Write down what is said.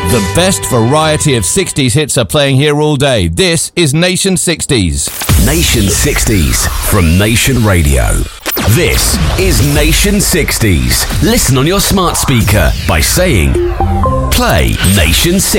The best variety of 60s hits are playing here all day. This is Nation 60s. Nation 60s from Nation Radio. This is Nation 60s. Listen on your smart speaker by saying, play Nation 60s.